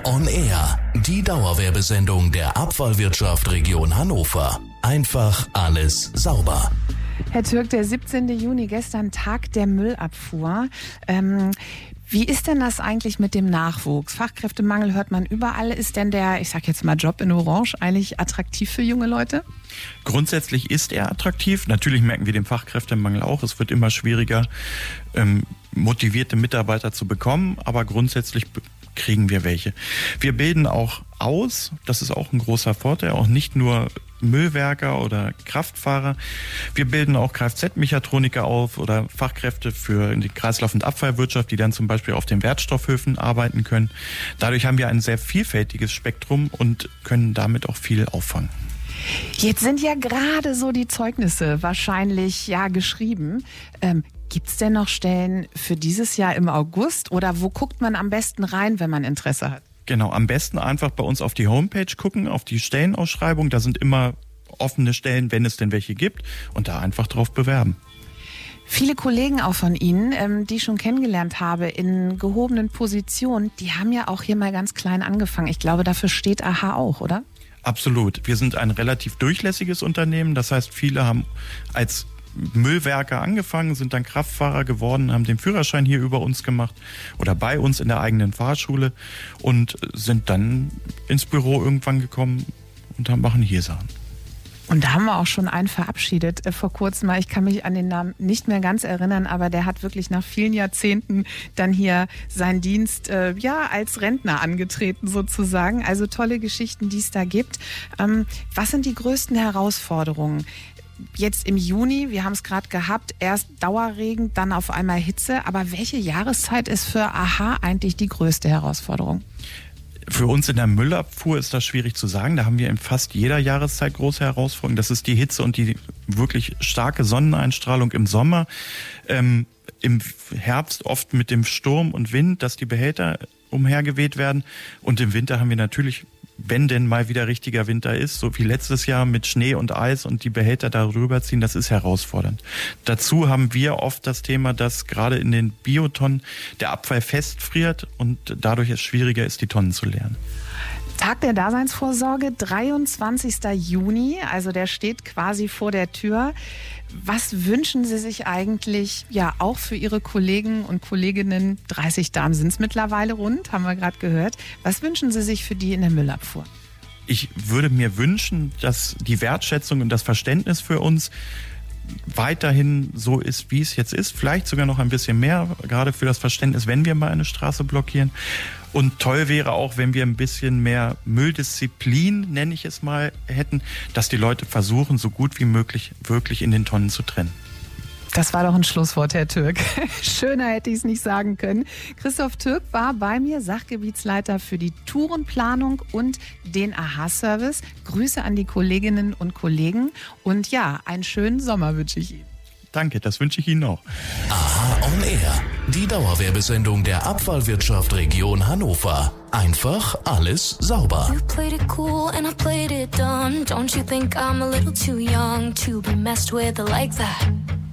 on Air, die Dauerwerbesendung der Abfallwirtschaft Region Hannover. Einfach alles sauber. Herr Türk, der 17. Juni, gestern Tag der Müllabfuhr. Wie ist denn das eigentlich mit dem Nachwuchs? Fachkräftemangel hört man überall. Ist denn der, ich sag jetzt mal Job in Orange, eigentlich attraktiv für junge Leute? Grundsätzlich ist er attraktiv. Natürlich merken wir den Fachkräftemangel auch. Es wird immer schwieriger, motivierte Mitarbeiter zu bekommen, aber grundsätzlich kriegen wir welche. Wir bilden auch aus, das ist auch ein großer Vorteil, auch nicht nur Müllwerker oder Kraftfahrer. Wir bilden auch Kfz-Mechatroniker auf oder Fachkräfte für die Kreislauf- und Abfallwirtschaft, die dann zum Beispiel auf den Wertstoffhöfen arbeiten können. Dadurch haben wir ein sehr vielfältiges Spektrum und können damit auch viel auffangen. Jetzt sind ja gerade so die Zeugnisse wahrscheinlich geschrieben. Gibt es denn noch Stellen für dieses Jahr im August oder wo guckt man am besten rein, wenn man Interesse hat? Genau, am besten einfach bei uns auf die Homepage gucken, auf die Stellenausschreibung. Da sind immer offene Stellen, wenn es denn welche gibt, und da einfach drauf bewerben. Viele Kollegen auch von Ihnen, die ich schon kennengelernt habe in gehobenen Positionen, die haben ja auch hier mal ganz klein angefangen. Ich glaube, dafür steht AHA auch, oder? Absolut. Wir sind ein relativ durchlässiges Unternehmen. Das heißt, viele haben als Müllwerker angefangen, sind dann Kraftfahrer geworden, haben den Führerschein hier über uns gemacht oder bei uns in der eigenen Fahrschule und sind dann ins Büro irgendwann gekommen und machen hier Sachen. Und da haben wir auch schon einen verabschiedet vor kurzem mal. Ich kann mich an den Namen nicht mehr ganz erinnern, aber der hat wirklich nach vielen Jahrzehnten dann hier seinen Dienst als Rentner angetreten sozusagen. Also tolle Geschichten, die es da gibt. Was sind die größten Herausforderungen? Jetzt im Juni, wir haben es gerade gehabt, erst Dauerregen, dann auf einmal Hitze. Aber welche Jahreszeit ist für AHA eigentlich die größte Herausforderung? Für uns in der Müllabfuhr ist das schwierig zu sagen. Da haben wir in fast jeder Jahreszeit große Herausforderungen. Das ist die Hitze und die wirklich starke Sonneneinstrahlung im Sommer. Im Herbst oft mit dem Sturm und Wind, dass die Behälter umhergeweht werden. Und im Winter haben wir natürlich, wenn denn mal wieder richtiger Winter ist, so wie letztes Jahr mit Schnee und Eis und die Behälter darüber ziehen, das ist herausfordernd. Dazu haben wir oft das Thema, dass gerade in den Biotonnen der Abfall festfriert und dadurch es schwieriger ist, die Tonnen zu leeren. Tag der Daseinsvorsorge, 23. Juni, also der steht quasi vor der Tür. Was wünschen Sie sich eigentlich, auch für Ihre Kollegen und Kolleginnen, 30 Damen sind es mittlerweile rund, haben wir gerade gehört. Was wünschen Sie sich für die in der Müllabfuhr? Ich würde mir wünschen, dass die Wertschätzung und das Verständnis für uns weiterhin so ist, wie es jetzt ist. Vielleicht sogar noch ein bisschen mehr, gerade für das Verständnis, wenn wir mal eine Straße blockieren. Und toll wäre auch, wenn wir ein bisschen mehr Mülldisziplin, nenne ich es mal, hätten, dass die Leute versuchen, so gut wie möglich wirklich in den Tonnen zu trennen. Das war doch ein Schlusswort, Herr Türk. Schöner hätte ich es nicht sagen können. Christoph Türk war bei mir, Sachgebietsleiter für die Tourenplanung und den AHA-Service. Grüße an die Kolleginnen und Kollegen und einen schönen Sommer wünsche ich Ihnen. Danke, das wünsche ich Ihnen auch. AHA on Air, die Dauerwerbesendung der Abfallwirtschaft Region Hannover. Einfach alles sauber. You played it cool and I played it dumb. Don't you think I'm a little too young to be messed with like that?